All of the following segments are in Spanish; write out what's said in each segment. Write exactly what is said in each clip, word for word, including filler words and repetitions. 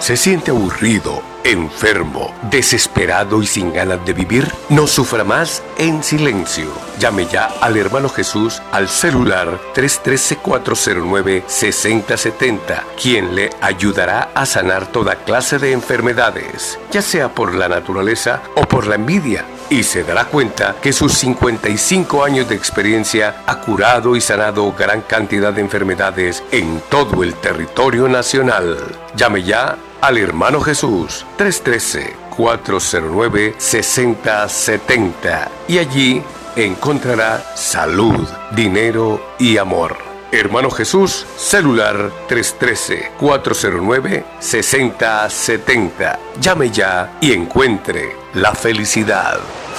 ¿Se siente aburrido, enfermo, desesperado y sin ganas de vivir? No sufra más en silencio. Llame ya al hermano Jesús al celular tres uno tres, cuatro cero nueve, seis cero siete cero, quien le ayudará a sanar toda clase de enfermedades, ya sea por la naturaleza o por la envidia. Y se dará cuenta que sus cincuenta y cinco años de experiencia ha curado y sanado gran cantidad de enfermedades en todo el territorio nacional. Llame ya al hermano Jesús tres uno tres, cuatro cero nueve, seis cero siete cero y allí encontrará salud, dinero y amor. Hermano Jesús, celular tres uno tres, cuatro cero nueve, seis cero siete cero. Llame ya y encuentre la felicidad.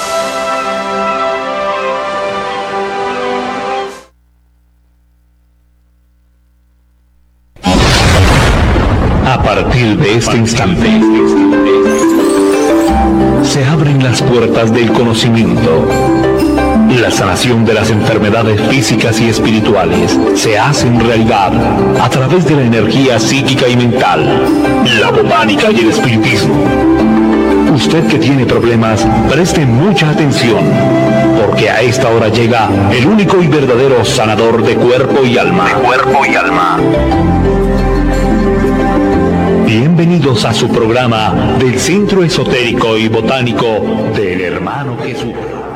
A partir de este instante, se abren las puertas del conocimiento. La sanación de las enfermedades físicas y espirituales se hace en realidad a través de la energía psíquica y mental, la botánica y el espiritismo. Usted que tiene problemas, preste mucha atención, porque a esta hora llega el único y verdadero sanador de cuerpo y alma. De cuerpo y alma. Bienvenidos a su programa del Centro Esotérico y Botánico del Hermano Jesús.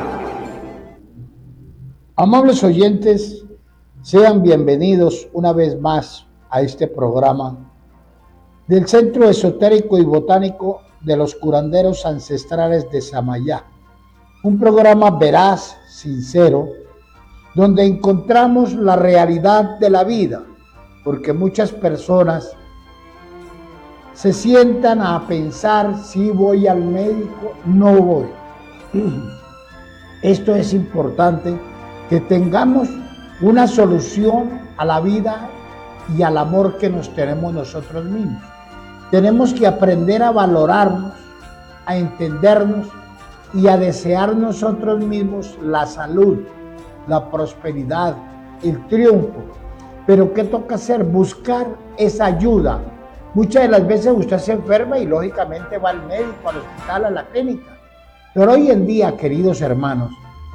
Amables oyentes, sean bienvenidos una vez más a este programa del Centro Esotérico y Botánico de los Curanderos Ancestrales de Samayá. Un programa veraz, sincero, donde encontramos la realidad de la vida, porque muchas personas se sientan a pensar si voy al médico, no voy. Esto es importante, que tengamos una solución a la vida y al amor que nos tenemos nosotros mismos. Tenemos que aprender a valorarnos, a entendernos y a desear nosotros mismos la salud, la prosperidad, el triunfo. Pero ¿qué toca hacer? Buscar esa ayuda. Muchas de las veces usted se enferma y lógicamente va al médico, al hospital, a la clínica. Pero hoy en día, queridos hermanos,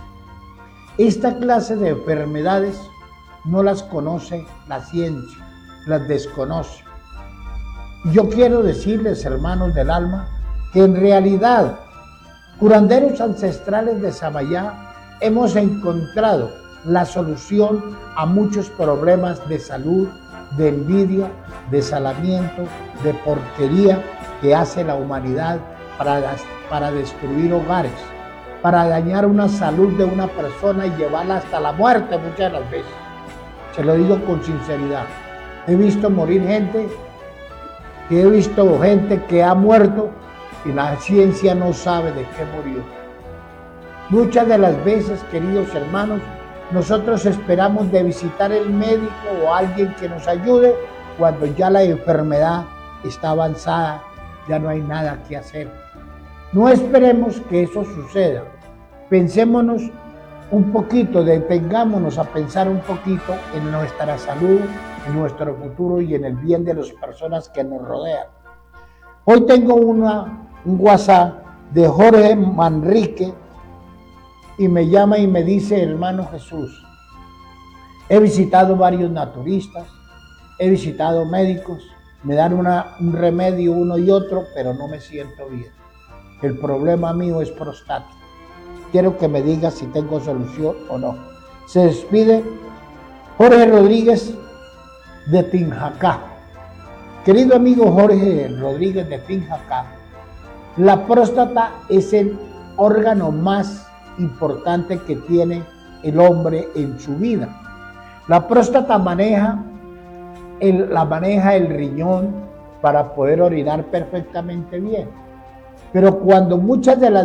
esta clase de enfermedades no las conoce la ciencia, las desconoce. Yo quiero decirles, hermanos del alma, que en realidad, curanderos ancestrales de Samayá, hemos encontrado la solución a muchos problemas de salud, de envidia, de salamiento, de porquería que hace la humanidad para, para destruir hogares, para dañar una salud de una persona y llevarla hasta la muerte muchas de las veces. Se lo digo con sinceridad. He visto morir gente, he visto gente que ha muerto y la ciencia no sabe de qué murió. Muchas de las veces, queridos hermanos, nosotros esperamos de visitar el médico o alguien que nos ayude cuando ya la enfermedad está avanzada, ya no hay nada que hacer. No esperemos que eso suceda. Pensémonos un poquito, detengámonos a pensar un poquito en nuestra salud, en nuestro futuro y en el bien de las personas que nos rodean. Hoy tengo una, un WhatsApp de Jorge Manrique y me llama y me dice: hermano Jesús, he visitado varios naturistas, he visitado médicos, me dan una, un remedio uno y otro, pero no me siento bien. El problema mío es prostático. Quiero que me diga si tengo solución o no. Se despide Jorge Rodríguez de Tinjacá. Querido amigo Jorge Rodríguez de Tinjacá, la próstata es el órgano más importante que tiene el hombre en su vida. La próstata maneja el, la maneja el riñón para poder orinar perfectamente bien. Pero cuando muchas de las